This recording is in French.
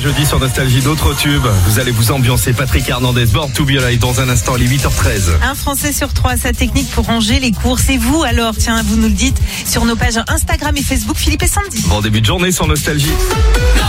jeudi sur Nostalgie, d'autres tubes. Vous allez vous ambiancer. Patrick Hernandez, Born to Be Alive. Dans un instant, il est 8h13. Un Français sur 3 a sa technique pour ranger les courses. Et vous alors, tiens, vous nous le dites sur nos pages Instagram et Facebook, Philippe et Sandy. Bon début de journée sur Nostalgie.